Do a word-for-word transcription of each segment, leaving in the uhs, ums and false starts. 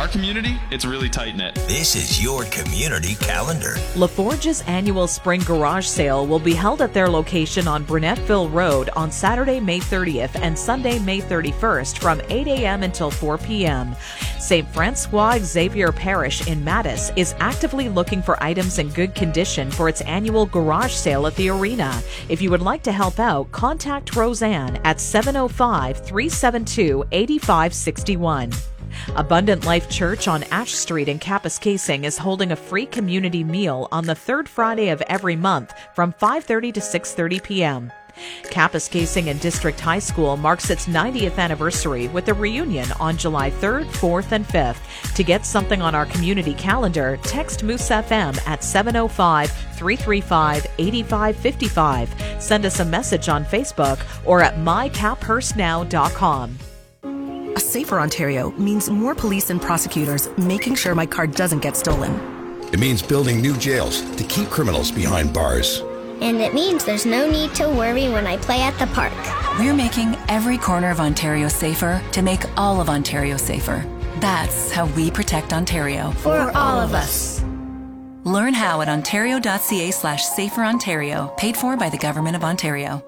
Our community, it's really tight-knit. This is your community calendar. LaForge's annual spring garage sale will be held at their location on Burnetville Road on Saturday, May thirtieth and Sunday, May thirty-first from eight a.m. until four p.m. Saint Francois Xavier Parish in Mattis is actively looking for items in good condition for its annual garage sale at the arena. If you would like to help out, contact Roseanne at seven oh five, three seven two, eight five six one. Abundant Life Church on Ash Street in Kapuskasing is holding a free community meal on the third Friday of every month from five thirty to six thirty p.m. Kapuskasing and District High School marks its ninetieth anniversary with a reunion on July third, fourth, and fifth. To get something on our community calendar, text Moose F M at seven oh five, three three five, eight five five five. Send us a message on Facebook or at my caphurst now dot com. A safer Ontario means more police and prosecutors making sure my car doesn't get stolen. It means building new jails to keep criminals behind bars. And it means there's no need to worry when I play at the park. We're making every corner of Ontario safer to make all of Ontario safer. That's how we protect Ontario. For all of us. Learn how at ontario.ca slash safer Ontario, paid for by the Government of Ontario.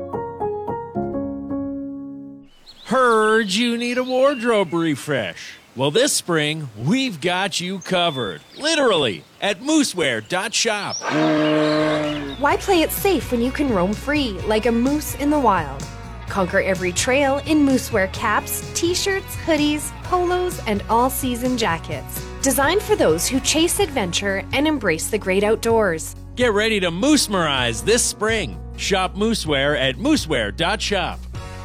Heard you need a wardrobe refresh. Well, this spring, we've got you covered. Literally, at mooseware dot shop. Why play it safe when you can roam free like a moose in the wild? Conquer every trail in Moosewear caps, t-shirts, hoodies, polos, and all-season jackets. Designed for those who chase adventure and embrace the great outdoors. Get ready to moose-merize this spring. Shop Mooseware at mooseware dot shop.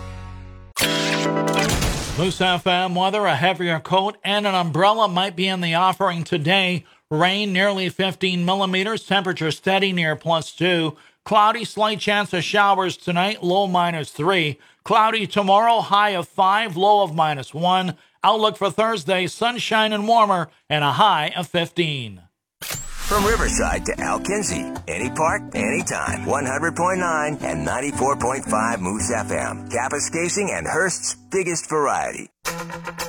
Moose F M weather, a heavier coat and an umbrella might be in the offering today. Rain nearly fifteen millimeters, temperature steady near plus two. Cloudy, slight chance of showers tonight, low minus three. Cloudy tomorrow, high of five, low of minus one. Outlook for Thursday, sunshine and warmer, and a high of fifteen. From Riverside to Alkinzie, any park, anytime. one hundred point nine and ninety-four point five Moose F M. Kapuskasing and Hearst's biggest variety.